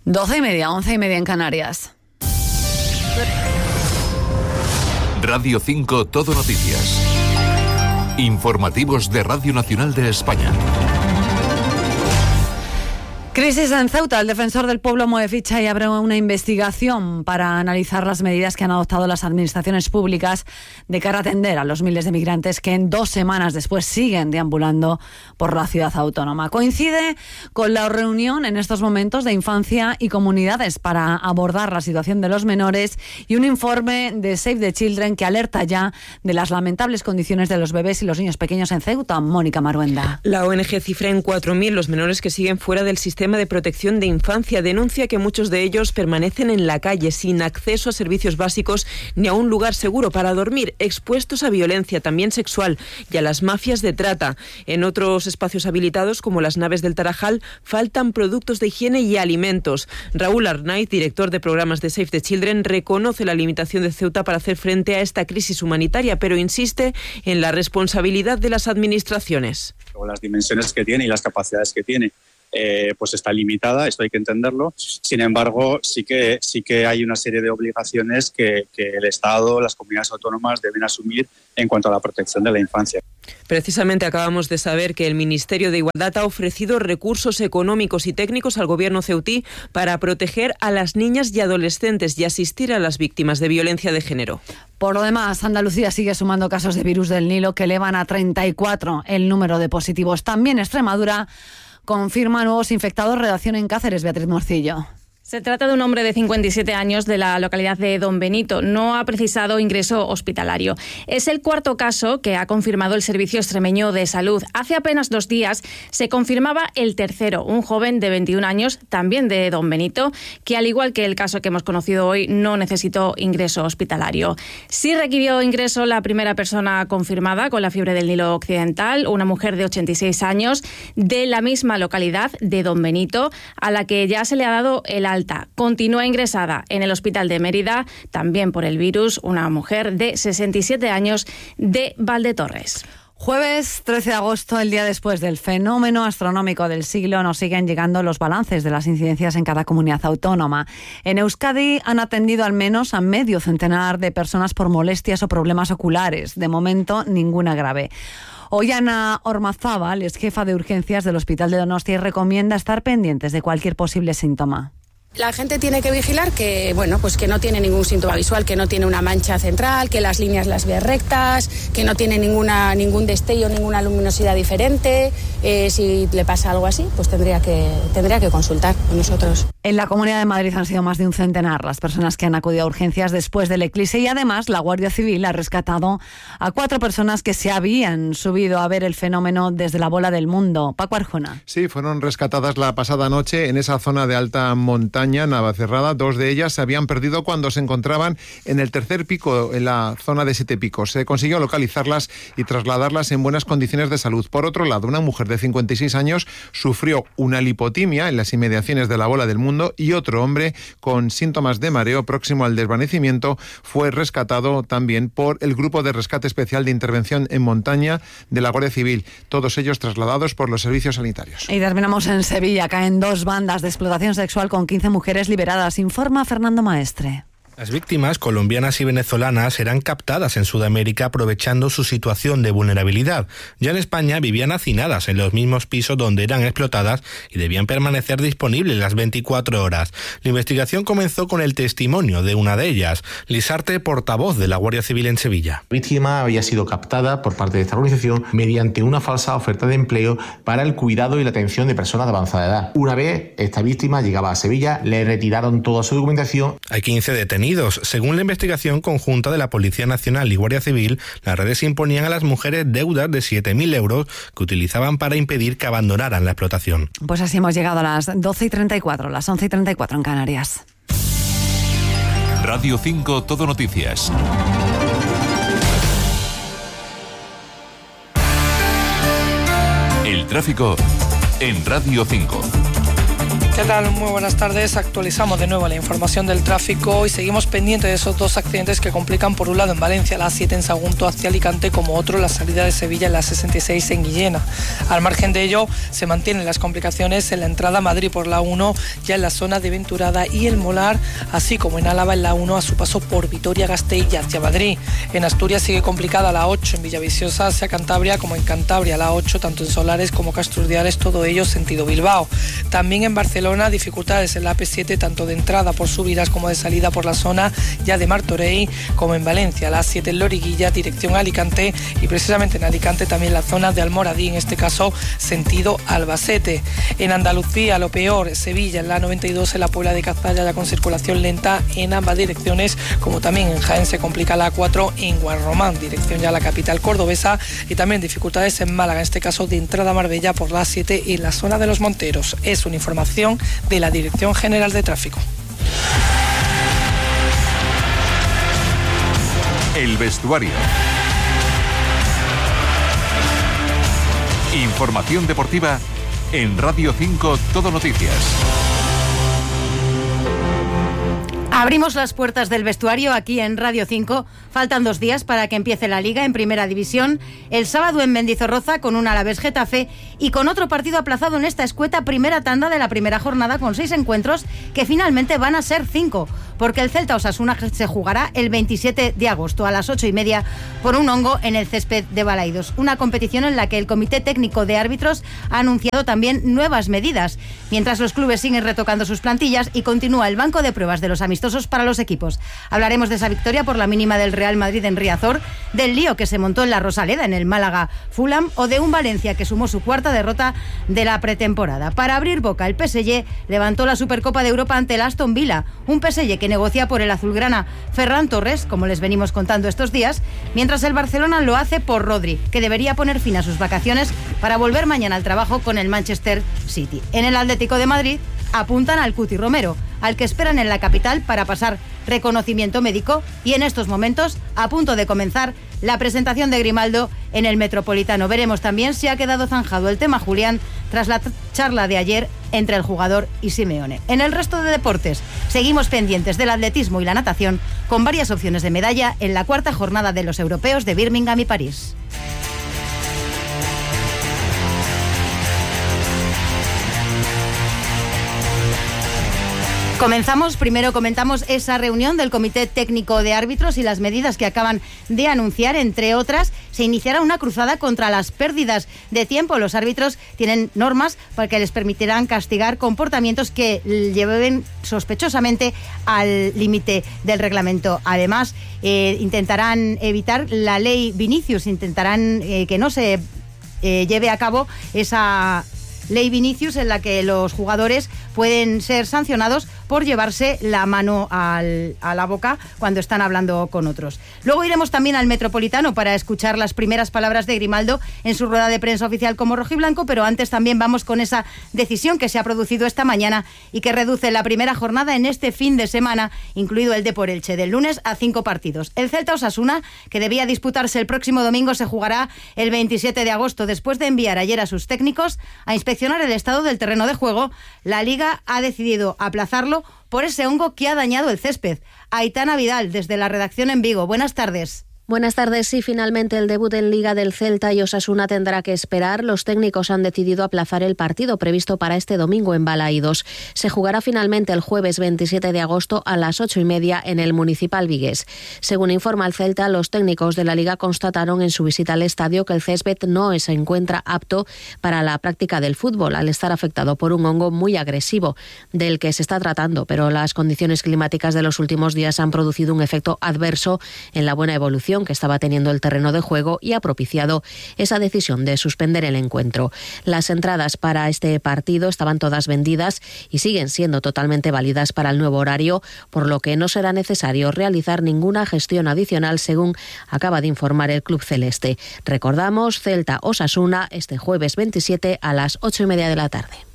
12:30, 11:30 en Canarias. Radio 5 Todo Noticias. Informativos de Radio Nacional de España. Crisis en Ceuta. El defensor del pueblo mueve ficha y abre una investigación para analizar las medidas que han adoptado las administraciones públicas de cara a atender a los miles de migrantes que en 2 semanas después siguen deambulando por la ciudad autónoma. Coincide con la reunión en estos momentos de infancia y comunidades para abordar la situación de los menores y un informe de Save the Children que alerta ya de las lamentables condiciones de los bebés y los niños pequeños en Ceuta. Mónica Maruenda. La ONG cifra en 4.000 los menores que siguen fuera del sistema de protección de infancia. Denuncia que muchos de ellos permanecen en la calle sin acceso a servicios básicos ni a un lugar seguro para dormir, expuestos a violencia también sexual y a las mafias de trata. En otros espacios habilitados, como las naves del Tarajal, faltan productos de higiene y alimentos. Raúl Arnaiz, director de programas de Save the Children, reconoce la limitación de Ceuta para hacer frente a esta crisis humanitaria, pero insiste en la responsabilidad de las administraciones. Las dimensiones que tiene y las capacidades que tiene pues está limitada, esto hay que entenderlo. Sin embargo, sí que hay una serie de obligaciones que el Estado, las comunidades autónomas deben asumir en cuanto a la protección de la infancia. Precisamente acabamos de saber que el Ministerio de Igualdad ha ofrecido recursos económicos y técnicos al gobierno ceutí para proteger a las niñas y adolescentes y asistir a las víctimas de violencia de género. Por lo demás, Andalucía sigue sumando casos de virus del Nilo que elevan a 34 el número de positivos. También Extremadura confirma nuevos infectados. Redacción en Cáceres, Beatriz Morcillo. Se trata de un hombre de 57 años de la localidad de Don Benito. No ha precisado ingreso hospitalario. Es el 4º caso que ha confirmado el Servicio Extremeño de Salud. Hace apenas 2 días se confirmaba el 3º, un joven de 21 años, también de Don Benito, que al igual que el caso que hemos conocido hoy, no necesitó ingreso hospitalario. Sí requirió ingreso la primera persona confirmada con la fiebre del Nilo Occidental, una mujer de 86 años de la misma localidad de Don Benito, a la que ya se le ha dado el alta. Continúa ingresada en el hospital de Mérida, también por el virus, una mujer de 67 años de Valdetorres. Jueves 13 de agosto, el día después del fenómeno astronómico del siglo, nos siguen llegando los balances de las incidencias en cada comunidad autónoma. En Euskadi han atendido al menos a medio centenar de personas por molestias o problemas oculares. De momento, ninguna grave. Ollana Ormazábal es jefa de urgencias del Hospital de Donostia y recomienda estar pendientes de cualquier posible síntoma. La gente tiene que vigilar que, pues que no tiene ningún síntoma visual, que no tiene una mancha central, que las líneas las ve rectas, que no tiene ningún destello, ninguna luminosidad diferente. Si le pasa algo así, pues tendría que consultar con nosotros. En la Comunidad de Madrid han sido más de un centenar las personas que han acudido a urgencias después del eclipse y además la Guardia Civil ha rescatado a 4 personas que se habían subido a ver el fenómeno desde la bola del mundo. Paco Arjona. Sí, fueron rescatadas la pasada noche en esa zona de alta montaña, Navacerrada. 2 de ellas se habían perdido cuando se encontraban en el 3er pico, en la zona de 7 picos. Se consiguió localizarlas y trasladarlas en buenas condiciones de salud. Por otro lado, una mujer de 56 años sufrió una lipotimia en las inmediaciones de la bola del mundo y otro hombre con síntomas de mareo próximo al desvanecimiento fue rescatado también por el Grupo de Rescate Especial de Intervención en Montaña de la Guardia Civil. Todos ellos trasladados por los servicios sanitarios. Y terminamos en Sevilla. Caen 2 bandas de explotación sexual con 15 mujeres liberadas, informa Fernando Maestre. Las víctimas colombianas y venezolanas eran captadas en Sudamérica aprovechando su situación de vulnerabilidad. Ya en España vivían hacinadas en los mismos pisos donde eran explotadas y debían permanecer disponibles las 24 horas. La investigación comenzó con el testimonio de una de ellas, Lisarte, portavoz de la Guardia Civil en Sevilla. La víctima había sido captada por parte de esta organización mediante una falsa oferta de empleo para el cuidado y la atención de personas de avanzada edad. Una vez esta víctima llegaba a Sevilla, le retiraron toda su documentación. Hay 15 detenidos. Según la investigación conjunta de la Policía Nacional y Guardia Civil, las redes imponían a las mujeres deudas de 7.000 euros que utilizaban para impedir que abandonaran la explotación. Pues así hemos llegado a las 12:34, las 11:34 en Canarias. Radio 5 Todo Noticias. El tráfico en Radio 5. ¿Qué tal? Muy buenas tardes. Actualizamos de nuevo la información del tráfico y seguimos pendientes de esos dos accidentes que complican, por un lado en Valencia, la A7 en Sagunto hacia Alicante, como otro la salida de Sevilla en la 66 en Guillena. Al margen de ello, se mantienen las complicaciones en la entrada a Madrid por la 1, ya en la zona de Venturada y El Molar, así como en Álava en la 1 a su paso por Vitoria-Gasteiz y hacia Madrid. En Asturias sigue complicada la 8 en Villaviciosa hacia Cantabria, como en Cantabria la 8, tanto en Solares como Casturdiales, todo ello sentido Bilbao. También en Barcelona, dificultades en la AP7, tanto de entrada por subidas como de salida por la zona ya de Martorell, como en Valencia, la A7 en Loriguilla, dirección Alicante, y precisamente en Alicante también la zona de Almoradí, en este caso sentido Albacete. En Andalucía, lo peor, Sevilla en la 92, en la Puebla de Cazalla, ya con circulación lenta en ambas direcciones, como también en Jaén se complica la A4 en Guarromán, dirección ya a la capital cordobesa, y también dificultades en Málaga, en este caso de entrada a Marbella por la A7 en la zona de Los Monteros. Es una información de la Dirección General de Tráfico. El vestuario. Información deportiva en Radio 5 Todo Noticias. Abrimos las puertas del vestuario aquí en Radio 5. Faltan 2 días para que empiece la Liga en Primera División. El sábado en Mendizorroza con un Alavés-Getafe y con otro partido aplazado en esta escueta primera tanda de la primera jornada con 6 encuentros que finalmente van a ser 5, porque el Celta-Osasuna se jugará el 27 de agosto a las 8:30 por un hongo en el césped de Balaidos. Una competición en la que el Comité Técnico de Árbitros ha anunciado también nuevas medidas, mientras los clubes siguen retocando sus plantillas y continúa el banco de pruebas de los amistosos para los equipos. Hablaremos de esa victoria por la mínima del Real Madrid en Riazor, del lío que se montó en la Rosaleda en el Málaga Fulham o de un Valencia que sumó su 4ª derrota de la pretemporada. Para abrir boca, el PSG levantó la Supercopa de Europa ante el Aston Villa, un PSG que negocia por el azulgrana Ferran Torres, como les venimos contando estos días, mientras el Barcelona lo hace por Rodri, que debería poner fin a sus vacaciones para volver mañana al trabajo con el Manchester City. En el Atlético de Madrid apuntan al Cuti Romero, al que esperan en la capital para pasar reconocimiento médico, y en estos momentos a punto de comenzar la presentación de Grimaldo en el Metropolitano. Veremos también si ha quedado zanjado el tema Julián tras la charla de ayer entre el jugador y Simeone. En el resto de deportes seguimos pendientes del atletismo y la natación, con varias opciones de medalla en la 4ª jornada de los europeos de Birmingham y París. Comenzamos, primero comentamos esa reunión del Comité Técnico de Árbitros y las medidas que acaban de anunciar. Entre otras, se iniciará una cruzada contra las pérdidas de tiempo. Los árbitros tienen normas para que les permitirán castigar comportamientos que lleven sospechosamente al límite del reglamento. Además, intentarán evitar la ley Vinicius, intentarán que no se lleve a cabo esa ley Vinicius en la que los jugadores pueden ser sancionados por llevarse la mano a la boca cuando están hablando con otros. Luego iremos también al Metropolitano para escuchar las primeras palabras de Grimaldo en su rueda de prensa oficial como rojiblanco, pero antes también vamos con esa decisión que se ha producido esta mañana y que reduce la primera jornada en este fin de semana, incluido el Depor Elche, del lunes a 5 partidos. El Celta-Osasuna, que debía disputarse el próximo domingo, se jugará el 27 de agosto. Después de enviar ayer a sus técnicos a inspeccionar el estado del terreno de juego, la Liga ha decidido aplazarlo por ese hongo que ha dañado el césped. Aitana Vidal, desde la redacción en Vigo. Buenas tardes. Buenas tardes. Sí, finalmente el debut en Liga del Celta y Osasuna tendrá que esperar. Los técnicos han decidido aplazar el partido previsto para este domingo en Balaidos. Se jugará finalmente el jueves 27 de agosto a las 8:30 en el Municipal vigués. Según informa el Celta, los técnicos de la Liga constataron en su visita al estadio que el césped no se encuentra apto para la práctica del fútbol, al estar afectado por un hongo muy agresivo del que se está tratando, pero las condiciones climáticas de los últimos días han producido un efecto adverso en la buena evolución que estaba teniendo el terreno de juego y ha propiciado esa decisión de suspender el encuentro. Las entradas para este partido estaban todas vendidas y siguen siendo totalmente válidas para el nuevo horario, por lo que no será necesario realizar ninguna gestión adicional, según acaba de informar el club celeste. Recordamos, Celta-Osasuna este jueves 27 a las 8:30 de la tarde.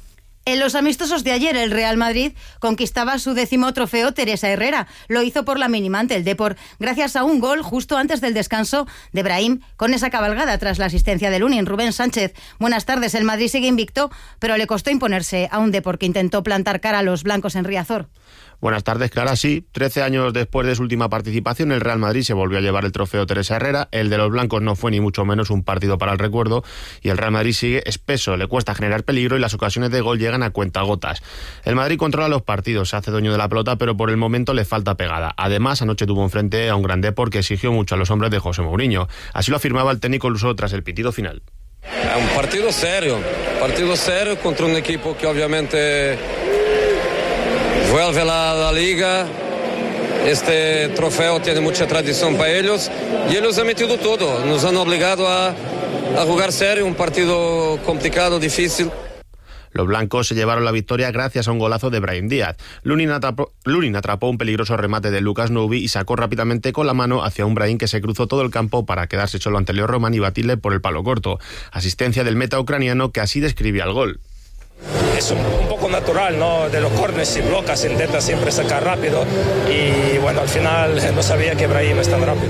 En los amistosos de ayer, el Real Madrid conquistaba su 10º trofeo Teresa Herrera. Lo hizo por la mínima ante el Depor, gracias a un gol justo antes del descanso de Brahim, con esa cabalgada tras la asistencia de Lunin. Rubén Sánchez, buenas tardes. El Madrid sigue invicto, pero le costó imponerse a un Depor que intentó plantar cara a los blancos en Riazor. Buenas tardes, Clara. Sí, 13 años después de su última participación, el Real Madrid se volvió a llevar el trofeo Teresa Herrera. El de los blancos no fue ni mucho menos un partido para el recuerdo y el Real Madrid sigue espeso, le cuesta generar peligro y las ocasiones de gol llegan a cuentagotas. El Madrid controla los partidos, se hace dueño de la pelota, pero por el momento le falta pegada. Además, anoche tuvo enfrente a un gran Depor que exigió mucho a los hombres de José Mourinho. Así lo afirmaba el técnico luso tras el pitido final. Un partido serio contra un equipo que obviamente vuelve a la liga. Este trofeo tiene mucha tradición para ellos y ellos han metido todo, nos han obligado a jugar serio, un partido complicado, difícil. Los blancos se llevaron la victoria gracias a un golazo de Brahim Díaz. Lunin atrapó un peligroso remate de Lucas Noubi y sacó rápidamente con la mano hacia un Brahim que se cruzó todo el campo para quedarse solo ante Leo Román y batirle por el palo corto. Asistencia del meta ucraniano que así describía el gol. Es un poco natural, ¿no? De los córneres, si blocas, intenta siempre sacar rápido y bueno, al final no sabía que Brahim es tan rápido.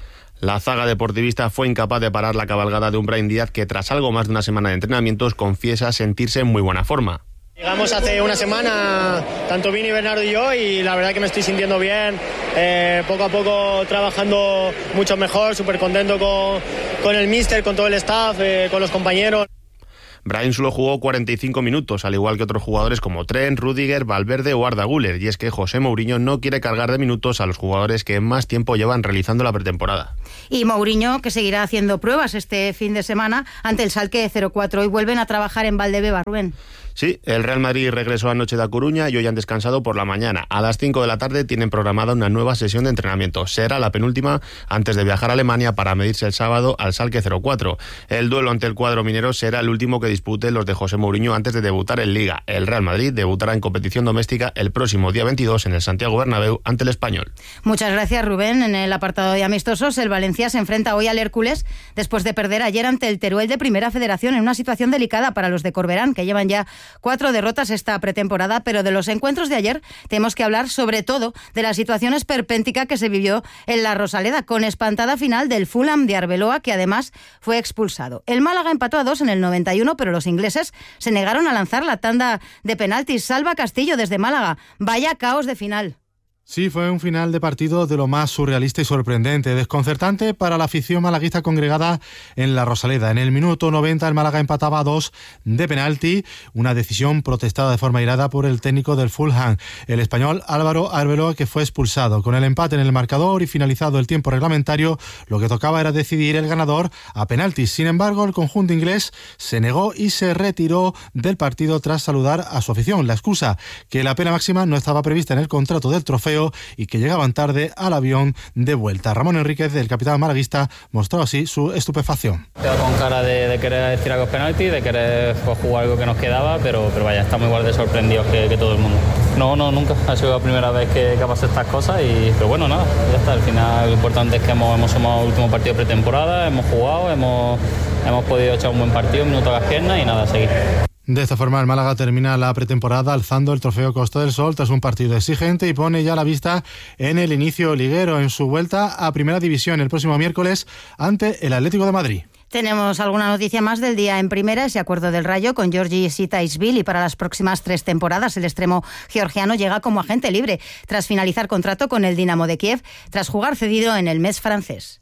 La zaga deportivista fue incapaz de parar la cabalgada de un Brahim Díaz que tras algo más de una semana de entrenamientos confiesa sentirse en muy buena forma. Llegamos hace una semana, tanto Vini, Bernardo y yo, y la verdad que me estoy sintiendo bien, poco a poco trabajando mucho mejor, súper contento con el míster, con todo el staff, con los compañeros. Brahim solo jugó 45 minutos, al igual que otros jugadores como Trent, Rüdiger, Valverde o Arda Güler, y es que José Mourinho no quiere cargar de minutos a los jugadores que más tiempo llevan realizando la pretemporada. Y Mourinho, que seguirá haciendo pruebas este fin de semana ante el Schalke 04 y vuelven a trabajar en Valdebeba, Rubén. Sí, el Real Madrid regresó anoche de A Coruña y hoy han descansado por la mañana. A las 5 de la tarde tienen programada una nueva sesión de entrenamiento. Será la penúltima antes de viajar a Alemania para medirse el sábado al Schalke 04. El duelo ante el cuadro minero será el último que disputen los de José Mourinho antes de debutar en Liga. El Real Madrid debutará en competición doméstica el próximo día 22 en el Santiago Bernabéu ante el Español. Muchas gracias, Rubén. En el apartado de amistosos, el Valencia se enfrenta hoy al Hércules después de perder ayer ante el Teruel de Primera Federación en una situación delicada para los de Corberán, que llevan ya 4 derrotas esta pretemporada, pero de los encuentros de ayer tenemos que hablar sobre todo de la situación esperpéntica que se vivió en la Rosaleda, con espantada final del Fulham de Arbeloa, que además fue expulsado. El Málaga empató a 2 en el 91, pero los ingleses se negaron a lanzar la tanda de penaltis. Salva Castillo desde Málaga. Vaya caos de final. Sí, fue un final de partido de lo más surrealista y sorprendente, desconcertante para la afición malaguista congregada en la Rosaleda. En el minuto 90 el Málaga empataba a 2 de penalti, una decisión protestada de forma airada por el técnico del Fulham, el español Álvaro Arbeloa, que fue expulsado. Con el empate en el marcador y finalizado el tiempo reglamentario, lo que tocaba era decidir el ganador a penaltis. Sin embargo, el conjunto inglés se negó y se retiró del partido tras saludar a su afición. La excusa, que la pena máxima no estaba prevista en el contrato del trofeo y que llegaban tarde al avión de vuelta. Ramón Enríquez, el capitán malaguista, mostró así su estupefacción. Queda con cara de querer tirar los penaltis, de querer jugar algo que nos quedaba, pero vaya, estamos igual de sorprendidos que todo el mundo. No, nunca. Ha sido la primera vez que pasado estas cosas, pero bueno, nada, ya está. Al final lo importante es que hemos sumado el último partido de pretemporada, hemos jugado, hemos podido echar un buen partido, un minuto a las piernas y nada, a seguir. De esta forma, el Málaga termina la pretemporada alzando el trofeo Costa del Sol tras un partido exigente y pone ya la vista en el inicio liguero, en su vuelta a Primera División el próximo miércoles ante el Atlético de Madrid. Tenemos alguna noticia más del día en Primera, ese acuerdo del Rayo con Georgi Sitaishvili para las próximas 3 temporadas. El extremo georgiano llega como agente libre tras finalizar contrato con el Dinamo de Kiev, tras jugar cedido en el Metz francés.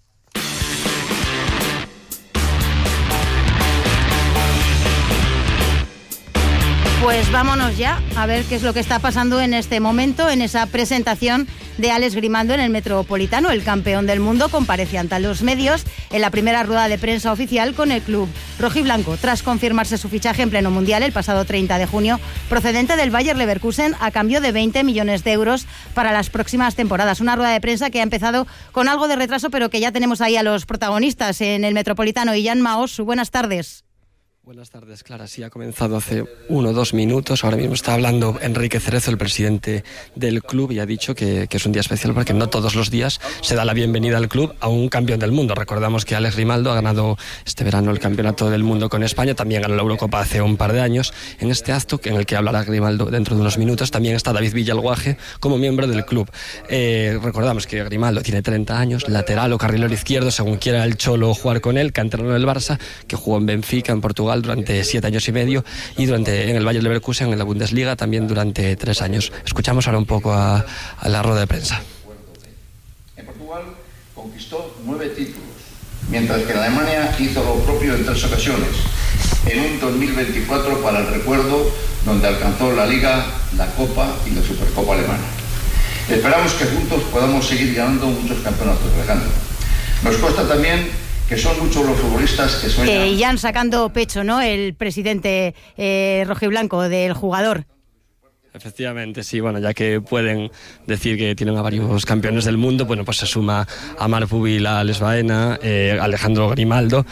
Pues vámonos ya a ver qué es lo que está pasando en este momento, en esa presentación de Alex Grimando en el Metropolitano. El campeón del mundo comparece ante los medios en la primera rueda de prensa oficial con el club rojiblanco, tras confirmarse su fichaje en pleno mundial el pasado 30 de junio, procedente del Bayer Leverkusen a cambio de 20 millones de euros para las próximas temporadas. Una rueda de prensa que ha empezado con algo de retraso, pero que ya tenemos ahí a los protagonistas en el Metropolitano. Ian Maos, buenas tardes. Buenas tardes, Clara. Sí, ha comenzado hace 1 o 2 minutos. Ahora mismo está hablando Enrique Cerezo, el presidente del club, y ha dicho que es un día especial porque no todos los días se da la bienvenida al club a un campeón del mundo. Recordamos que Alex Grimaldo ha ganado este verano el campeonato del mundo con España, también ganó la Eurocopa hace un par de años. En este acto, en el que hablará Grimaldo dentro de unos minutos, también está David Villalguaje como miembro del club. Recordamos que Grimaldo tiene 30 años, lateral o carrilero izquierdo, según quiera el Cholo jugar con él, canterano del Barça, que jugó en Benfica, en Portugal, durante 7 años y medio, y en el Bayer Leverkusen, en la Bundesliga, también durante 3 años. Escuchamos ahora un poco a la rueda de prensa. En Portugal conquistó 9 títulos, mientras que en Alemania hizo lo propio en 3 ocasiones. En un 2024 para el recuerdo, donde alcanzó la Liga, la Copa y la Supercopa alemana. Esperamos que juntos podamos seguir ganando muchos campeonatos, Alejandro. Nos consta también que son muchos los futbolistas que sueñan. Ya sacando pecho, ¿no?, el presidente rojiblanco del jugador. Efectivamente, sí, bueno, ya que pueden decir que tienen a varios campeones del mundo, bueno, pues se suma a Marc Pubil, a Alex Baena, Alejandro Grimaldo,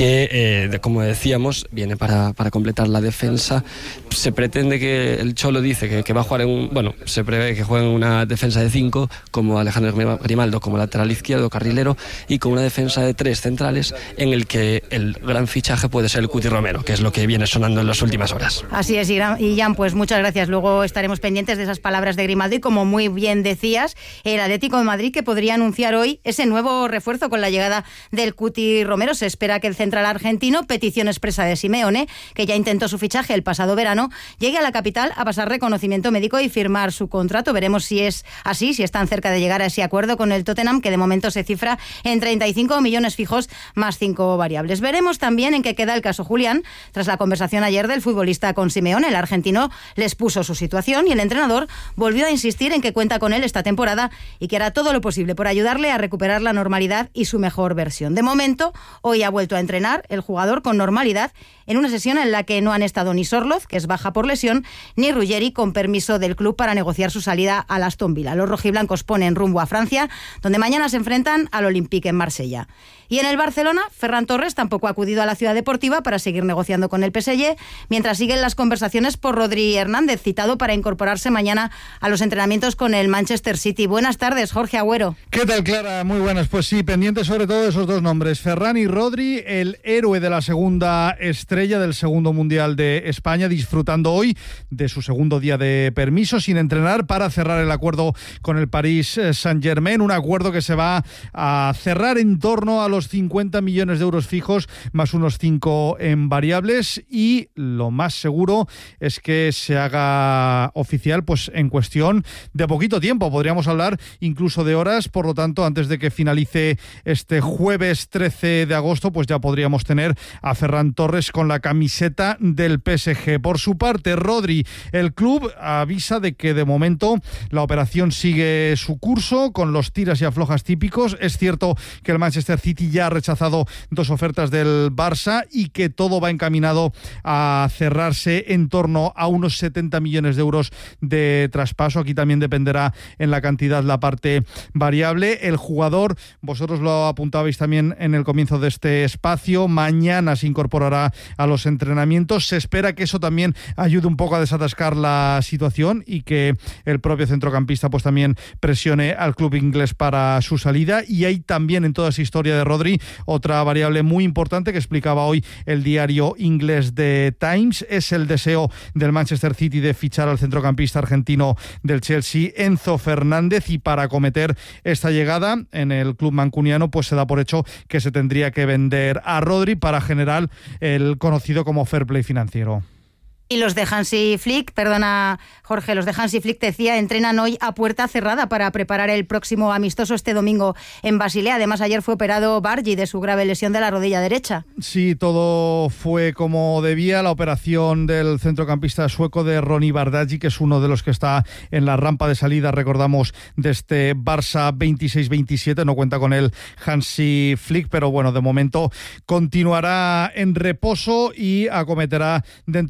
que, como decíamos, viene para completar la defensa. Se pretende que el Cholo dice que va a jugar se prevé que juegue en una defensa de 5, como Alejandro Grimaldo como lateral izquierdo, carrilero, y con una defensa de 3 centrales, en el que el gran fichaje puede ser el Cuti Romero, que es lo que viene sonando en las últimas horas. Así es, y Jan, pues muchas gracias. Luego estaremos pendientes de esas palabras de Grimaldo, y como muy bien decías, el Atlético de Madrid, que podría anunciar hoy ese nuevo refuerzo con la llegada del Cuti Romero. Se espera que el central argentino, petición expresa de Simeone, que ya intentó su fichaje el pasado verano, llegue a la capital a pasar reconocimiento médico y firmar su contrato. Veremos si es así, si están cerca de llegar a ese acuerdo con el Tottenham, que de momento se cifra en 35 millones fijos más 5 variables. Veremos también en qué queda el caso Julián. Tras la conversación ayer del futbolista con Simeone, el argentino les puso su situación y el entrenador volvió a insistir en que cuenta con él esta temporada y que hará todo lo posible por ayudarle a recuperar la normalidad y su mejor versión. De momento, hoy ha vuelto a entrenar el jugador con normalidad en una sesión en la que no han estado ni Sorloz, que es baja por lesión, ni Ruggeri, con permiso del club para negociar su salida al Aston Villa. Los rojiblancos ponen rumbo a Francia, donde mañana se enfrentan al Olympique en Marsella. Y en el Barcelona, Ferran Torres tampoco ha acudido a la ciudad deportiva para seguir negociando con el PSG, mientras siguen las conversaciones por Rodri Hernández, citado para incorporarse mañana a los entrenamientos con el Manchester City. Buenas tardes, Jorge Agüero. ¿Qué tal, Clara? Muy buenas. Pues sí, pendiente sobre todo de esos 2 nombres, Ferran y Rodri, el héroe de la segunda estrella del segundo Mundial de España, disfrutando hoy de su segundo día de permiso sin entrenar para cerrar el acuerdo con el Paris Saint-Germain, un acuerdo que se va a cerrar en torno a los 50 millones de euros fijos más unos 5 en variables, y lo más seguro es que se haga oficial pues en cuestión de poquito tiempo. Podríamos hablar incluso de horas, por lo tanto, antes de que finalice este jueves 13 de agosto, pues ya podríamos tener a Ferran Torres con la camiseta del PSG. Por su parte, Rodri, el club avisa de que de momento la operación sigue su curso con los tiras y aflojas típicos. Es cierto que el Manchester City ya ha rechazado 2 ofertas del Barça y que todo va encaminado a cerrarse en torno a unos 70 millones de euros de traspaso. Aquí también dependerá en la cantidad la parte variable. El jugador, vosotros lo apuntabais también en el comienzo de este espacio, mañana se incorporará a los entrenamientos. Se espera que eso también ayude un poco a desatascar la situación y que el propio centrocampista pues también presione al club inglés para su salida. Y hay también en toda esa historia de Rodri otra variable muy importante que explicaba hoy el diario inglés The Times, es el deseo del Manchester City de fichar al centrocampista argentino del Chelsea, Enzo Fernández, y para acometer esta llegada en el club mancuniano pues se da por hecho que se tendría que vender a Rodri para generar el conocido como fair play financiero. Y los de Hansi Flick, perdona Jorge, los de Hansi Flick, decía, entrenan hoy a puerta cerrada para preparar el próximo amistoso este domingo en Basilea. Además, ayer fue operado Bargi de su grave lesión de la rodilla derecha. Sí, todo fue como debía. La operación del centrocampista sueco de Ronny Bardghji, que es uno de los que está en la rampa de salida, recordamos, de este Barça 26-27. No cuenta con él Hansi Flick, pero bueno, de momento continuará en reposo y acometerá dentro de poco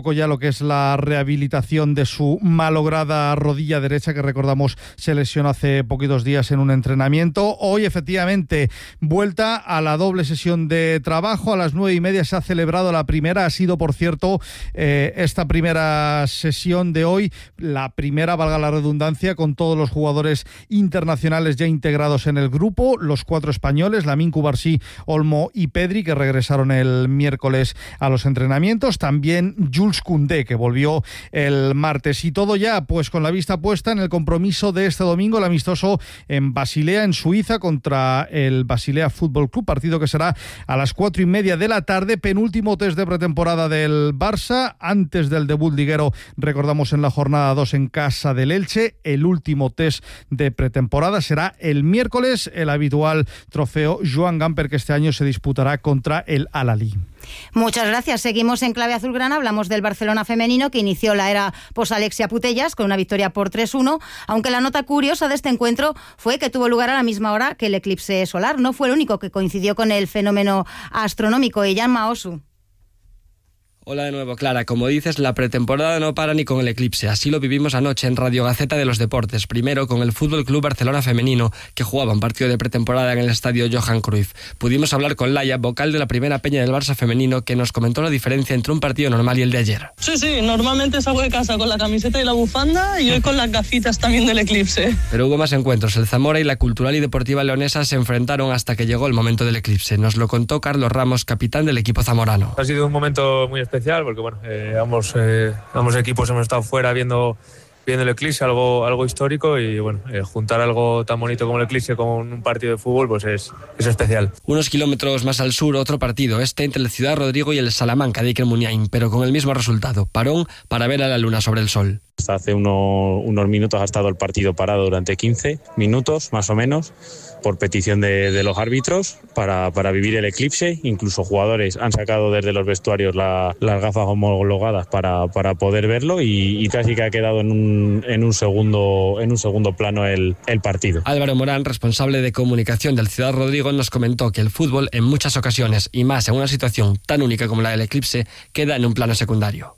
poco ya lo que es la rehabilitación de su malograda rodilla derecha, que recordamos se lesionó hace poquitos días en un entrenamiento. Hoy, efectivamente, vuelta a la doble sesión de trabajo. A las 9:30 se ha celebrado la primera. Ha sido, por cierto, esta primera sesión de hoy, la primera, valga la redundancia, con todos los jugadores internacionales ya integrados en el grupo, los 4 españoles, Lamine Cubarsí, Olmo y Pedri, que regresaron el miércoles a los entrenamientos. También Jules Koundé, que volvió el martes. Y todo ya, pues con la vista puesta en el compromiso de este domingo, el amistoso en Basilea, en Suiza, contra el Basilea Fútbol Club, partido que será a las 4:30 de la tarde, penúltimo test de pretemporada del Barça, antes del debut liguero, recordamos, en la jornada 2 en casa del Elche. El último test de pretemporada será el miércoles, el habitual trofeo Joan Gamper, que este año se disputará contra el Al-Ahly. Muchas gracias. Seguimos en Clave Azulgrana. Hablamos del Barcelona femenino, que inició la era post-Alexia Putellas con una victoria por 3-1, aunque la nota curiosa de este encuentro fue que tuvo lugar a la misma hora que el eclipse solar. No fue el único que coincidió con el fenómeno astronómico. Jan Maosu. Hola de nuevo, Clara. Como dices, la pretemporada no para ni con el eclipse. Así lo vivimos anoche en Radio Gaceta de los Deportes. Primero con el Fútbol Club Barcelona femenino, que jugaba un partido de pretemporada en el estadio Johan Cruyff. Pudimos hablar con Laia, vocal de la primera peña del Barça femenino, que nos comentó la diferencia entre un partido normal y el de ayer. Sí, normalmente salgo de casa con la camiseta y la bufanda, y hoy con las gafitas también del eclipse. Pero hubo más encuentros. El Zamora y la Cultural y Deportiva Leonesa se enfrentaron hasta que llegó el momento del eclipse. Nos lo contó Carlos Ramos, capitán del equipo zamorano. Ha sido un momento muy especial porque, bueno, ambos equipos hemos estado fuera viendo el eclipse, algo histórico, y bueno, juntar algo tan bonito como el eclipse con un partido de fútbol, pues es especial. Unos kilómetros más al sur, otro partido, entre el Ciudad Rodrigo y el Salamanca de Iker Muniain, pero con el mismo resultado, parón para ver a la luna sobre el sol. Hasta hace unos minutos ha estado el partido parado durante 15 minutos, más o menos, por petición de los árbitros para vivir el eclipse. Incluso jugadores han sacado desde los vestuarios las gafas homologadas para poder verlo, y casi que ha quedado en un segundo plano el partido. Álvaro Morán, responsable de comunicación del Ciudad Rodrigo, nos comentó que el fútbol en muchas ocasiones, y más en una situación tan única como la del eclipse, queda en un plano secundario.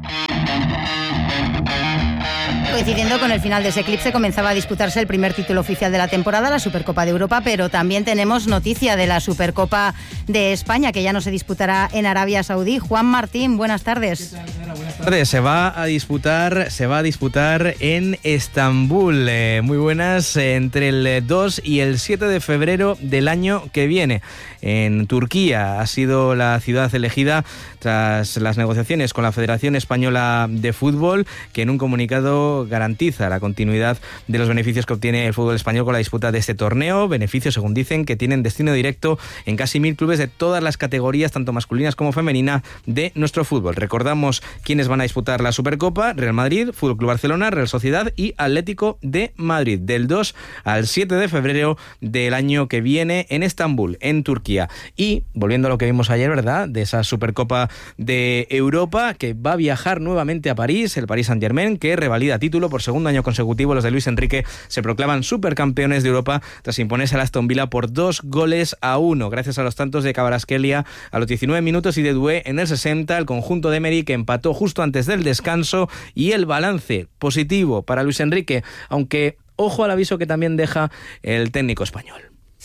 Coincidiendo con el final de ese eclipse, comenzaba a disputarse el primer título oficial de la temporada, la Supercopa de Europa, pero también tenemos noticia de la Supercopa de España, que ya no se disputará en Arabia Saudí. Juan Martín, buenas tardes. Buenas tardes. Se va a disputar en Estambul. Muy buenas, entre el 2 y el 7 de febrero del año que viene. En Turquía ha sido la ciudad elegida tras las negociaciones con la Federación Española de Fútbol, que en un comunicado garantiza la continuidad de los beneficios que obtiene el fútbol español con la disputa de este torneo. Beneficios, según dicen, que tienen destino directo en casi 1000 clubes de todas las categorías, tanto masculinas como femeninas, de nuestro fútbol. Recordamos quiénes van a disputar la Supercopa: Real Madrid, Fútbol Club Barcelona, Real Sociedad y Atlético de Madrid, del 2 al 7 de febrero del año que viene en Estambul, en Turquía. Y volviendo a lo que vimos ayer, ¿verdad?, de esa Supercopa de Europa, que va a viajar nuevamente a París, el Paris Saint-Germain, que revalida título por segundo año consecutivo. Los de Luis Enrique se proclaman supercampeones de Europa tras imponerse al Aston Villa por 2-1, gracias a los tantos de Kvaratskhelia a los 19 minutos y de Doué en el 60. El conjunto de Emery, que empató justo antes del descanso, y el balance positivo para Luis Enrique, aunque ojo al aviso que también deja el técnico español.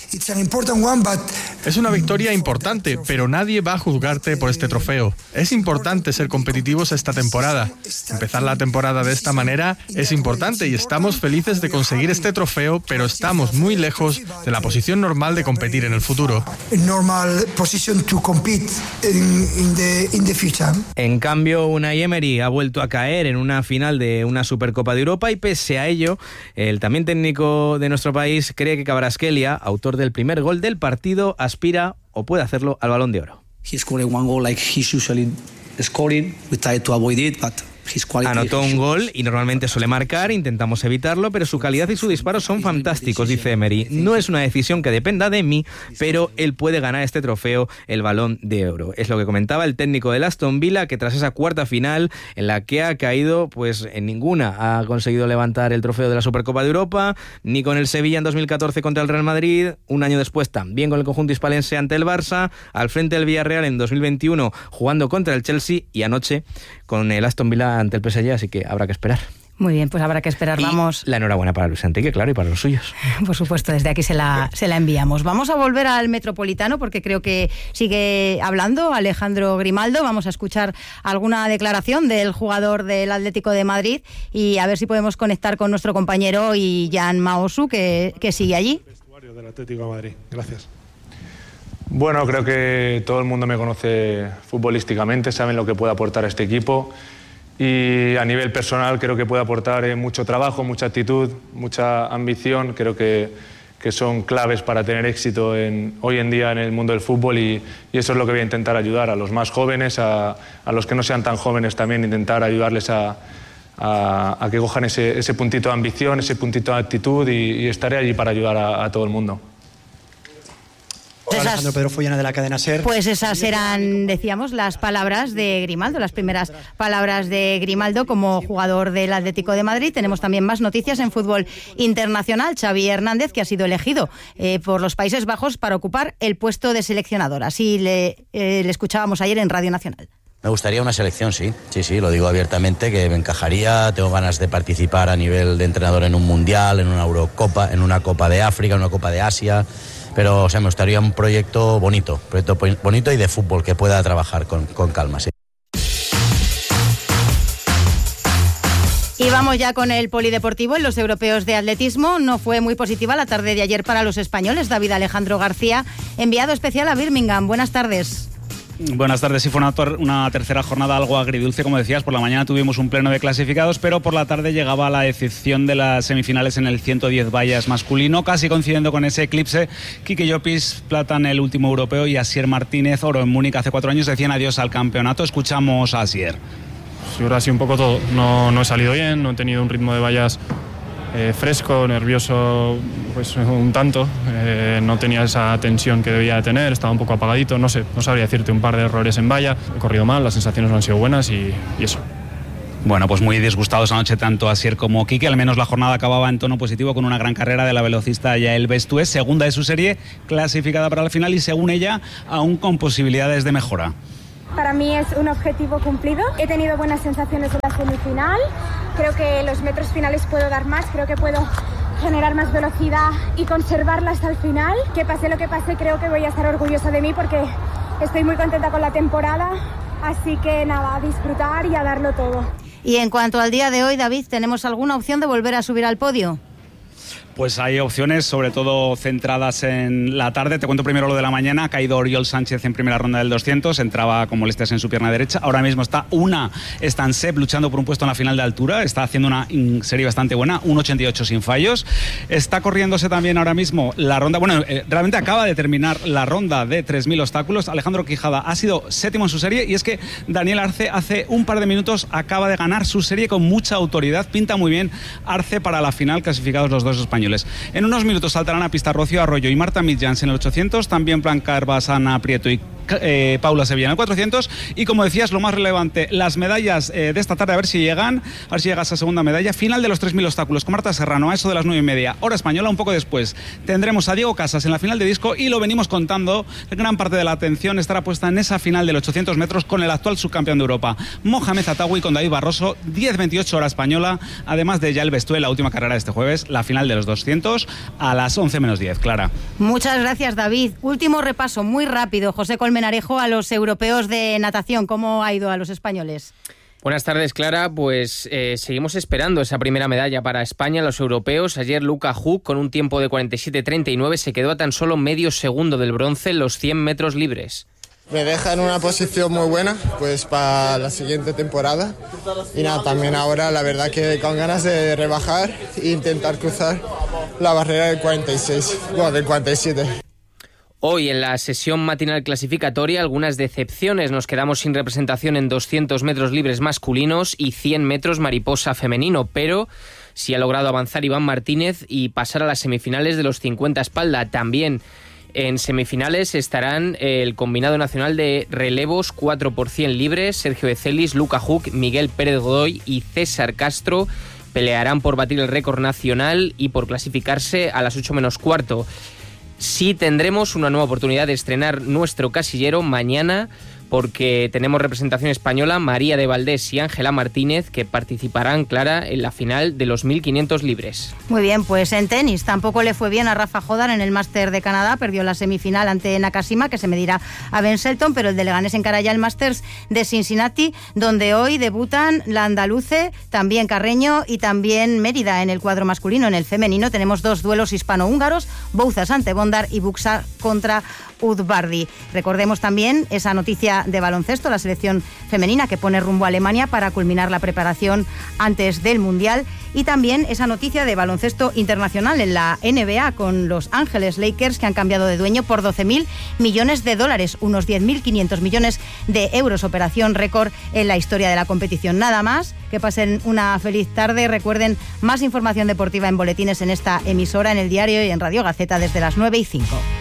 Es una victoria importante, pero nadie va a juzgarte por este trofeo. Es importante ser competitivos esta temporada. Empezar la temporada de esta manera es importante y estamos felices de conseguir este trofeo, pero estamos muy lejos de la posición normal de competir en el futuro. En cambio, Unai Emery ha vuelto a caer en una final de una Supercopa de Europa, y pese a ello, el también técnico de nuestro país cree que Kvaratskhelia, autor del primer gol del partido, aspira o puede hacerlo al Balón de Oro. Anotó un gol y normalmente suele marcar, intentamos evitarlo, pero su calidad y su disparo son fantásticos, dice Emery. No es una decisión que dependa de mí, pero él puede ganar este trofeo, el Balón de Oro. Es lo que comentaba el técnico del Aston Villa, que tras esa cuarta final, en la que ha caído, pues en ninguna ha conseguido levantar el trofeo de la Supercopa de Europa, ni con el Sevilla en 2014 contra el Real Madrid, un año después también con el conjunto hispalense ante el Barça, al frente del Villarreal en 2021 jugando contra el Chelsea y anoche con el Aston Villa ante el PSG, así que habrá que esperar. Muy bien, pues habrá que esperar. Vamos. La enhorabuena para Luis Enrique, claro, y para los suyos. Por supuesto, desde aquí se la enviamos. Vamos a volver al Metropolitano porque creo que sigue hablando Alejandro Grimaldo. Vamos a escuchar alguna declaración del jugador del Atlético de Madrid y a ver si podemos conectar con nuestro compañero Jan Maosu, que sigue allí. Del Atlético de Madrid. Gracias. Bueno, creo que todo el mundo me conoce futbolísticamente, saben lo que puedo aportar a este equipo. Y a nivel personal creo que puede aportar mucho trabajo, mucha actitud, mucha ambición. Creo que son claves para tener éxito hoy en día en el mundo del fútbol y eso es lo que voy a intentar ayudar a los más jóvenes, a los que no sean tan jóvenes también, intentar ayudarles a que cojan ese puntito de ambición, ese puntito de actitud y estaré allí para ayudar a todo el mundo. Hola, Alejandro Pedro Follana de la cadena SER. Pues esas eran, decíamos, las palabras de Grimaldo, las primeras palabras de Grimaldo como jugador del Atlético de Madrid. Tenemos también más noticias en fútbol internacional. Xavi Hernández, que ha sido elegido por los Países Bajos para ocupar el puesto de seleccionador. Así le escuchábamos ayer en Radio Nacional. Me gustaría una selección, sí, lo digo abiertamente, que me encajaría. Tengo ganas de participar a nivel de entrenador en un mundial, en una Eurocopa, en una Copa de África, en una Copa de Asia. Pero me gustaría un proyecto bonito y de fútbol que pueda trabajar con calma, sí. Y vamos ya con el polideportivo en los europeos de atletismo. No fue muy positiva la tarde de ayer para los españoles. David Alejandro García, enviado especial a Birmingham. Buenas tardes. Buenas tardes. Sí, fue una tercera jornada algo agridulce, como decías. Por la mañana tuvimos un pleno de clasificados, pero por la tarde llegaba la decepción de las semifinales en el 110 vallas masculino, casi coincidiendo con ese eclipse. Quique Llopis, plata en el último europeo, y Asier Martínez, oro en Múnich hace 4 años, decían adiós al campeonato. Escuchamos a Asier. Yo creo que ha sido un poco todo. No he salido bien, no he tenido un ritmo de vallas fresco, nervioso, pues un tanto. No tenía esa tensión que debía de tener, estaba un poco apagadito, no sabría decirte, un par de errores en valla. He corrido mal, las sensaciones no han sido buenas y eso. Bueno, pues muy disgustados anoche tanto Asier como Quique. Al menos la jornada acababa en tono positivo con una gran carrera de la velocista Yael Bestué, segunda de su serie, clasificada para la final y según ella, aún con posibilidades de mejora. Para mí es un objetivo cumplido. He tenido buenas sensaciones en la semifinal. Creo que los metros finales puedo dar más. Creo que puedo generar más velocidad y conservarla hasta el final. Que pase lo que pase, creo que voy a estar orgullosa de mí porque estoy muy contenta con la temporada. Así que nada, a disfrutar y a darlo todo. Y en cuanto al día de hoy, David, ¿tenemos alguna opción de volver a subir al podio? Pues hay opciones, sobre todo centradas en la tarde. Te cuento primero lo de la mañana. Ha caído Oriol Sánchez en primera ronda del 200. Entraba con molestias en su pierna derecha. Ahora mismo está Stansep luchando por un puesto en la final de altura. Está haciendo una serie bastante buena, 1.88 sin fallos. Está corriéndose también ahora mismo la ronda. Bueno, realmente acaba de terminar la ronda de 3.000 obstáculos. Alejandro Quijada ha sido séptimo en su serie. Y es que Daniel Arce hace un par de minutos acaba de ganar su serie con mucha autoridad. Pinta muy bien Arce para la final, clasificados los dos españoles. En unos minutos saltarán a pista Rocío Arroyo y Marta Midjans en el 800, también Blanca Herbas, Ana Prieto y Paula Sevilla en el 400. Y como decías, lo más relevante, las medallas de esta tarde, a ver si llega esa segunda medalla. Final de los 3.000 obstáculos con Marta Serrano a eso de las 9:30 hora española. Un poco después tendremos a Diego Casas en la final de disco y lo venimos contando. Gran parte de la atención estará puesta en esa final de los 800 metros con el actual subcampeón de Europa, Mohamed Atawi, con David Barroso, 10:28 hora española. Además de Yael Bestué, la última carrera de este jueves, la final de los 200 a las 11:10. Clara. Muchas gracias, David. Último repaso muy rápido, José Colmenarejo, a los europeos de natación. ¿Cómo ha ido a los españoles? Buenas tardes, Clara. Pues seguimos esperando esa primera medalla para España en los europeos. Ayer Luca Huck, con un tiempo de 47:39, se quedó a tan solo medio segundo del bronce en los 100 metros libres. Me deja en una posición muy buena pues para la siguiente temporada. Y nada, también ahora la verdad que con ganas de rebajar e intentar cruzar la barrera del 46, bueno, del 47. Hoy en la sesión matinal clasificatoria algunas decepciones. Nos quedamos sin representación en 200 metros libres masculinos y 100 metros mariposa femenino, pero sí ha logrado avanzar Iván Martínez y pasar a las semifinales de los 50 espalda. También en semifinales estarán el combinado nacional de relevos 4x100 libres. Sergio Ecelis, Luca Huck, Miguel Pérez Godoy y César Castro pelearán por batir el récord nacional y por clasificarse a las 8 menos cuarto. Sí tendremos una nueva oportunidad de estrenar nuestro casillero mañana, porque tenemos representación española, María de Valdés y Ángela Martínez, que participarán, Clara, en la final de los 1500 libres. Muy bien, pues en tenis tampoco le fue bien a Rafa Jodar en el Máster de Canadá, perdió la semifinal ante Nakashima, que se medirá a Ben Shelton, pero el de Leganés encara ya el Masters de Cincinnati, donde hoy debutan la andaluce, también Carreño y también Mérida en el cuadro masculino. En el femenino tenemos 2 duelos hispano-húngaros, Bouzas ante Bondar y Buxa contra Udvardi. Recordemos también esa noticia de baloncesto, la selección femenina que pone rumbo a Alemania para culminar la preparación antes del Mundial, y también esa noticia de baloncesto internacional en la NBA con Los Ángeles Lakers, que han cambiado de dueño por $12.000 millones, unos 10.500 millones de euros, operación récord en la historia de la competición. Nada más, que pasen una feliz tarde. Recuerden, más información deportiva en boletines en esta emisora, en El Diario y en Radio Gaceta desde las 9:05.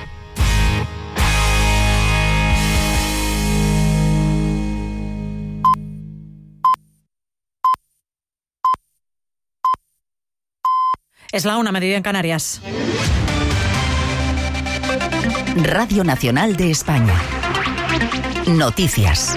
Es la 1:00 en Canarias. Radio Nacional de España. Noticias.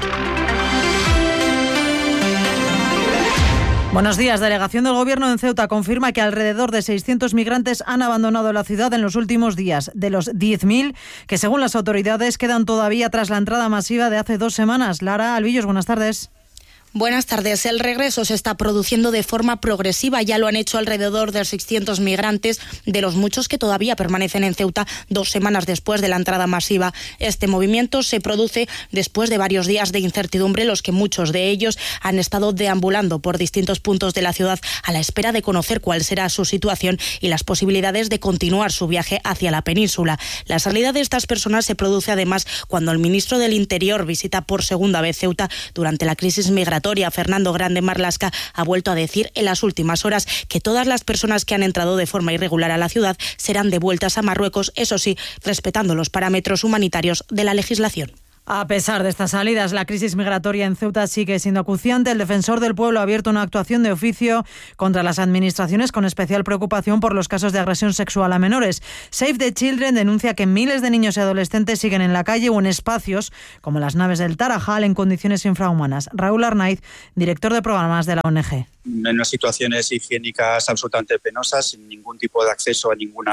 Buenos días. Delegación del Gobierno en Ceuta confirma que alrededor de 600 migrantes han abandonado la ciudad en los últimos días. De los 10.000 que, según las autoridades, quedan todavía tras la entrada masiva de hace 2 semanas. Lara Albillos, buenas tardes. Buenas tardes. El regreso se está produciendo de forma progresiva. Ya lo han hecho alrededor de 600 migrantes, de los muchos que todavía permanecen en Ceuta 2 semanas después de la entrada masiva. Este movimiento se produce después de varios días de incertidumbre, los que muchos de ellos han estado deambulando por distintos puntos de la ciudad a la espera de conocer cuál será su situación y las posibilidades de continuar su viaje hacia la península. La salida de estas personas se produce además cuando el ministro del Interior visita por segunda vez Ceuta durante la crisis migratoria. Fernando Grande Marlaska ha vuelto a decir en las últimas horas que todas las personas que han entrado de forma irregular a la ciudad serán devueltas a Marruecos, eso sí, respetando los parámetros humanitarios de la legislación. A pesar de estas salidas, la crisis migratoria en Ceuta sigue siendo acuciante. El defensor del pueblo ha abierto una actuación de oficio contra las administraciones con especial preocupación por los casos de agresión sexual a menores. Save the Children denuncia que miles de niños y adolescentes siguen en la calle o en espacios como las naves del Tarajal en condiciones infrahumanas. Raúl Arnaiz, director de programas de la ONG. En unas situaciones higiénicas absolutamente penosas, sin ningún tipo de acceso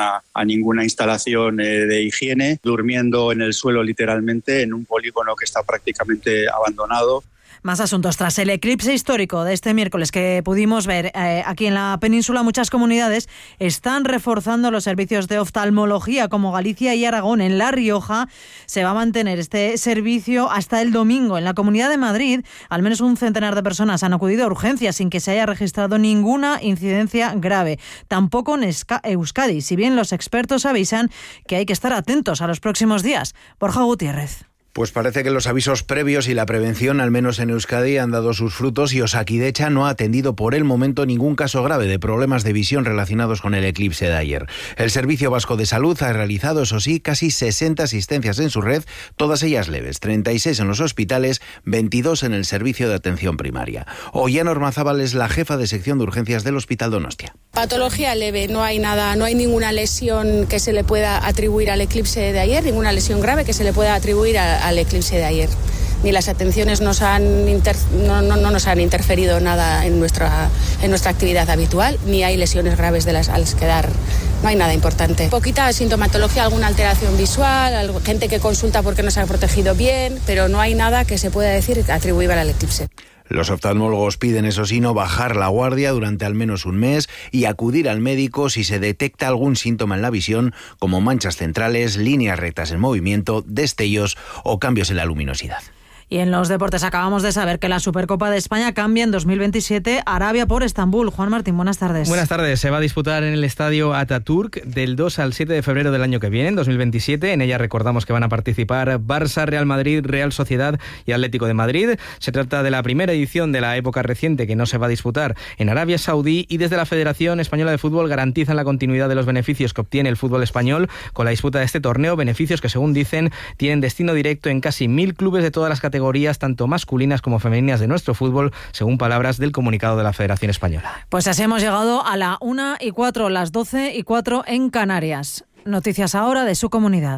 a ninguna instalación de higiene, durmiendo en el suelo literalmente en un polígono que está prácticamente abandonado. Más asuntos. Tras el eclipse histórico de este miércoles que pudimos ver aquí en la península, muchas comunidades están reforzando los servicios de oftalmología, como Galicia y Aragón. En La Rioja se va a mantener este servicio hasta el domingo. En la Comunidad de Madrid, al menos un centenar de personas han acudido a urgencias sin que se haya registrado ninguna incidencia grave. Tampoco en Euskadi, si bien los expertos avisan que hay que estar atentos a los próximos días. Borja Gutiérrez. Pues parece que los avisos previos y la prevención, al menos en Euskadi, han dado sus frutos y Osakidecha no ha atendido por el momento ningún caso grave de problemas de visión relacionados con el eclipse de ayer. El Servicio Vasco de Salud ha realizado, eso sí, casi 60 asistencias en su red, todas ellas leves, 36 en los hospitales, 22 en el servicio de atención primaria. Ollana Ormazábal es la jefa de sección de urgencias del Hospital Donostia. Patología leve, no hay nada, no hay ninguna lesión que se le pueda atribuir al eclipse de ayer, ninguna lesión grave que se le pueda atribuir al eclipse de ayer. Ni las atenciones no nos han interferido nada en nuestra actividad habitual, ni hay lesiones graves de las a las que dar. No hay nada importante. Poquita sintomatología, alguna alteración visual, gente que consulta porque no se ha protegido bien, pero no hay nada que se pueda decir atribuible al eclipse. Los oftalmólogos piden, eso sí, no bajar la guardia durante al menos un mes y acudir al médico si se detecta algún síntoma en la visión, como manchas centrales, líneas rectas en movimiento, destellos o cambios en la luminosidad. Y en los deportes acabamos de saber que la Supercopa de España cambia en 2027, Arabia por Estambul. Juan Martín, buenas tardes. Buenas tardes. Se va a disputar en el estadio Atatürk del 2 al 7 de febrero del año que viene, en 2027. En ella recordamos que van a participar Barça, Real Madrid, Real Sociedad y Atlético de Madrid. Se trata de la primera edición de la época reciente que no se va a disputar en Arabia Saudí, y desde la Federación Española de Fútbol garantizan la continuidad de los beneficios que obtiene el fútbol español con la disputa de este torneo, beneficios que, según dicen, tienen destino directo en casi 1.000 clubes de todas las categorías, tanto masculinas como femeninas de nuestro fútbol, según palabras del comunicado de la Federación Española. Pues así hemos llegado a la 1:04, las 12:04 en Canarias. Noticias ahora de su comunidad.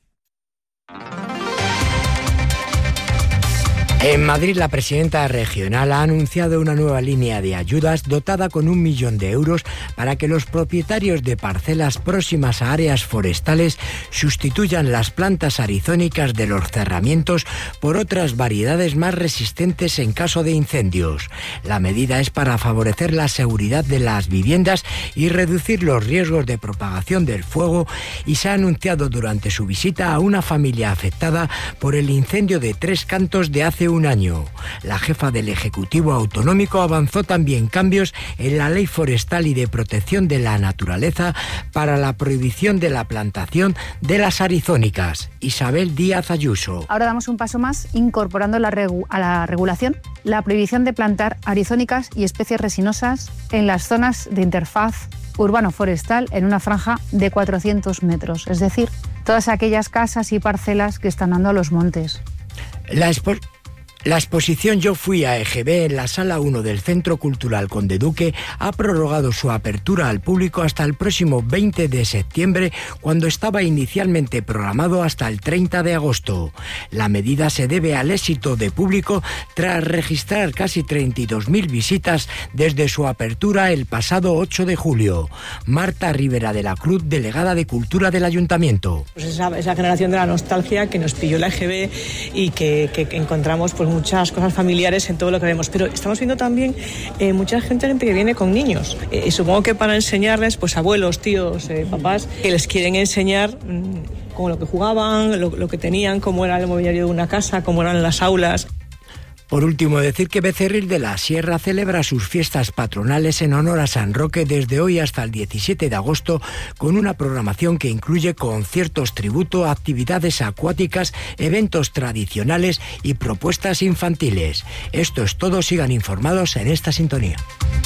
En Madrid, la presidenta regional ha anunciado una nueva línea de ayudas dotada con 1 millón de euros para que los propietarios de parcelas próximas a áreas forestales sustituyan las plantas arizónicas de los cerramientos por otras variedades más resistentes en caso de incendios. La medida es para favorecer la seguridad de las viviendas y reducir los riesgos de propagación del fuego, y se ha anunciado durante su visita a una familia afectada por el incendio de Tres Cantos de hace un año. La jefa del Ejecutivo Autonómico avanzó también cambios en la Ley Forestal y de Protección de la Naturaleza para la prohibición de la plantación de las arizónicas. Isabel Díaz Ayuso. Ahora damos un paso más incorporando a la regulación la prohibición de plantar arizónicas y especies resinosas en las zonas de interfaz urbano-forestal en una franja de 400 metros, es decir, todas aquellas casas y parcelas que están dando a los montes. La exposición Yo fui a EGB en la Sala 1 del Centro Cultural Conde Duque ha prorrogado su apertura al público hasta el próximo 20 de septiembre, cuando estaba inicialmente programado hasta el 30 de agosto. La medida se debe al éxito de público tras registrar casi 32.000 visitas desde su apertura el pasado 8 de julio. Marta Rivera de la Cruz, delegada de Cultura del Ayuntamiento. Pues esa generación de la nostalgia que nos pilló la EGB y que encontramos pues muchas cosas familiares en todo lo que vemos, pero estamos viendo también mucha gente que viene con niños, y supongo que para enseñarles, pues abuelos, tíos, papás, que les quieren enseñar cómo lo que jugaban, lo que tenían, cómo era el mobiliario de una casa, cómo eran las aulas. Por último, decir que Becerril de la Sierra celebra sus fiestas patronales en honor a San Roque desde hoy hasta el 17 de agosto, con una programación que incluye conciertos tributo, actividades acuáticas, eventos tradicionales y propuestas infantiles. Esto es todo, sigan informados en esta sintonía.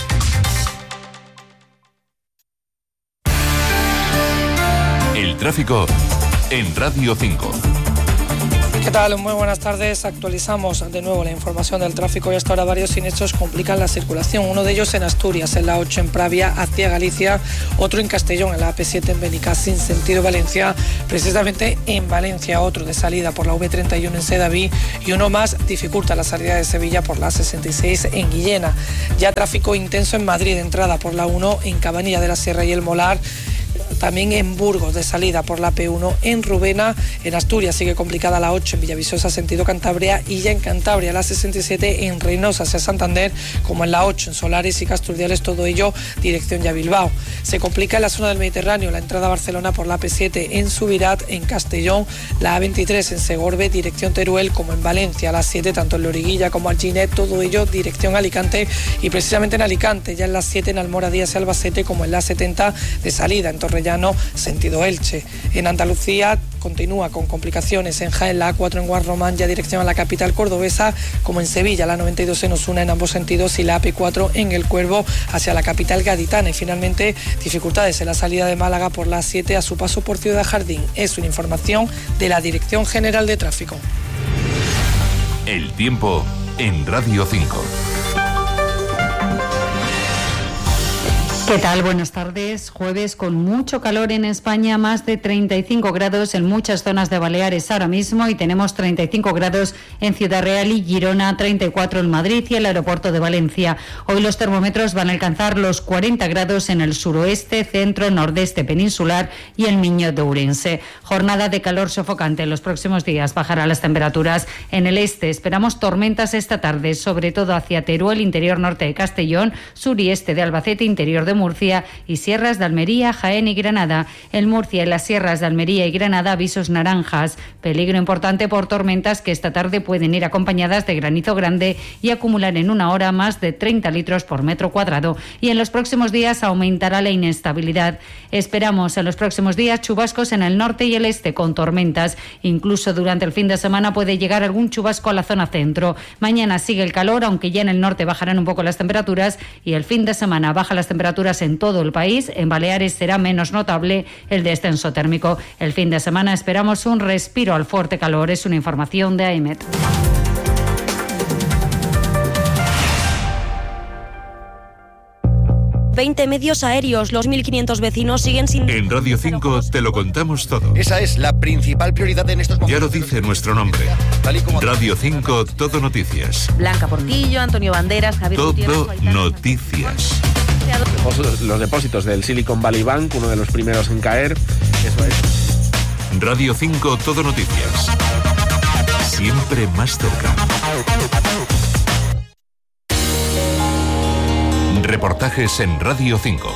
El tráfico en Radio 5. ¿Qué tal? Muy buenas tardes. Actualizamos de nuevo la información del tráfico y hasta ahora varios siniestros complican la circulación. Uno de ellos en Asturias, en la 8 en Pravia hacia Galicia, otro en Castellón, en la AP7 en Benicassim, sentido Valencia, precisamente en Valencia, otro de salida por la V31 en Sedaví y uno más dificulta la salida de Sevilla por la 66 en Guillena. Ya tráfico intenso en Madrid, entrada por la 1 en Cabanilla de la Sierra y el Molar. También en Burgos, de salida por la P1 en Rubena. En Asturias sigue complicada la 8 en Villavisosa, sentido Cantabria, y ya en Cantabria la 67 en Reynosa hacia Santander, como en la 8 en Solares y Casturdiales, todo ello dirección ya Bilbao. Se complica en la zona del Mediterráneo, la entrada a Barcelona por la P7 en Subirat, en Castellón, la A23 en Segorbe, dirección Teruel, como en Valencia, la 7 tanto en Loriguilla como Alginet, todo ello dirección Alicante, y precisamente en Alicante, ya en la 7 en Almoradías y Albacete, como en la 70 de salida en Torrellano, sentido Elche. En Andalucía continúa con complicaciones en Jaén, la A4 en Guarromán, ya dirección a la capital cordobesa, como en Sevilla, la 92 en Osuna en ambos sentidos, y la AP4 en El Cuervo hacia la capital gaditana. Y finalmente, dificultades en la salida de Málaga por la 7 a su paso por Ciudad Jardín. Es una información de la Dirección General de Tráfico. El tiempo en Radio 5. ¿Qué tal? Buenas tardes. Jueves con mucho calor en España, más de 35 grados en muchas zonas de Baleares ahora mismo, y tenemos 35 grados en Ciudad Real y Girona, 34 en Madrid y el aeropuerto de Valencia. Hoy los termómetros van a alcanzar los 40 grados en el suroeste, centro, nordeste peninsular y el Miño de Ourense. Jornada de calor sofocante. En los próximos días bajarán las temperaturas en el este. Esperamos tormentas esta tarde, sobre todo hacia Teruel, interior norte de Castellón, sur y este de Albacete, interior de Murcia y sierras de Almería, Jaén y Granada. En Murcia y las sierras de Almería y Granada avisos naranjas. Peligro importante por tormentas que esta tarde pueden ir acompañadas de granizo grande y acumular en una hora más de 30 litros por metro cuadrado. Y en los próximos días aumentará la inestabilidad. Esperamos en los próximos días chubascos en el norte y el este con tormentas. Incluso durante el fin de semana puede llegar algún chubasco a la zona centro. Mañana sigue el calor, aunque ya en el norte bajarán un poco las temperaturas, y el fin de semana bajan las temperaturas en todo el país. En Baleares será menos notable el descenso térmico. El fin de semana esperamos un respiro al fuerte calor. Es una información de AEMET. ...20 medios aéreos, los 1.500 vecinos siguen sin... En Radio 5 te lo contamos todo. Esa es la principal prioridad en estos momentos. Ya lo dice nuestro nombre. Radio 5, Todo Noticias. Blanca Portillo, Antonio Banderas, Javier Todo Noticias. Los depósitos del Silicon Valley Bank, uno de los primeros en caer. Eso es. Radio 5, Todo Noticias. Siempre más cerca. Reportajes en Radio 5.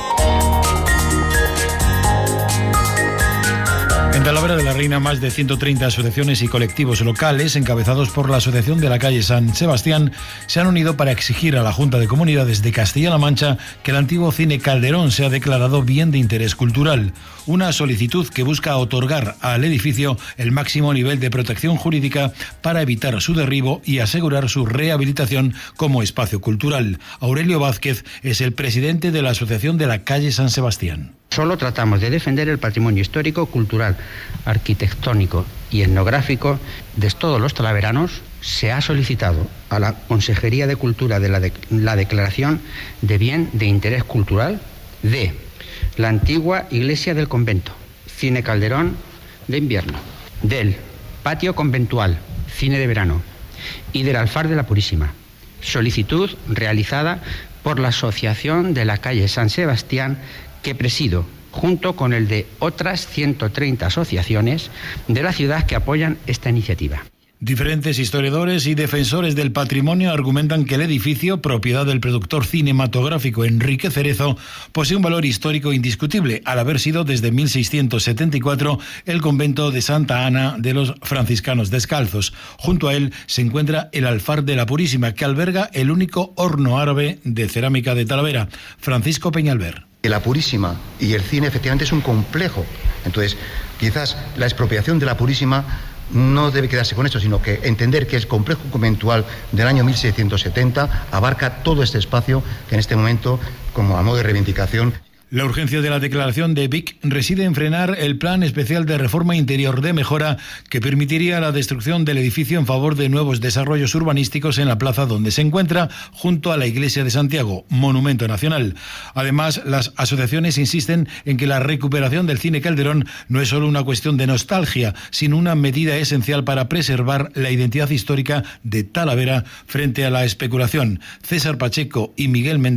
En Talavera de la Reina, más de 130 asociaciones y colectivos locales, encabezados por la Asociación de la Calle San Sebastián, se han unido para exigir a la Junta de Comunidades de Castilla-La Mancha que el antiguo Cine Calderón sea declarado bien de interés cultural. Una solicitud que busca otorgar al edificio el máximo nivel de protección jurídica para evitar su derribo y asegurar su rehabilitación como espacio cultural. Aurelio Vázquez es el presidente de la Asociación de la Calle San Sebastián. Solo tratamos de defender el patrimonio histórico, cultural, arquitectónico y etnográfico de todos los talaveranos. Se ha solicitado a la Consejería de Cultura de la declaración de bien de interés cultural de la antigua iglesia del convento, Cine Calderón de invierno, del patio conventual, cine de verano, y del alfar de la Purísima. Solicitud realizada por la Asociación de la Calle San Sebastián, que presido, junto con el de otras 130 asociaciones de la ciudad que apoyan esta iniciativa. Diferentes historiadores y defensores del patrimonio argumentan que el edificio, propiedad del productor cinematográfico Enrique Cerezo, posee un valor histórico indiscutible, al haber sido desde 1674 el convento de Santa Ana de los franciscanos descalzos. Junto a él se encuentra el alfar de la Purísima, que alberga el único horno árabe de cerámica de Talavera. Francisco Peñalver. La Purísima y el cine efectivamente es un complejo. Entonces, quizás la expropiación de la Purísima no debe quedarse con esto, sino que entender que el complejo conventual del año 1670 abarca todo este espacio que en este momento, como a modo de reivindicación. La urgencia de la declaración de Vic reside en frenar el plan especial de reforma interior de mejora que permitiría la destrucción del edificio en favor de nuevos desarrollos urbanísticos en la plaza donde se encuentra, junto a la Iglesia de Santiago, monumento nacional. Además, las asociaciones insisten en que la recuperación del Cine Calderón no es solo una cuestión de nostalgia, sino una medida esencial para preservar la identidad histórica de Talavera frente a la especulación. César Pacheco y Miguel Méndez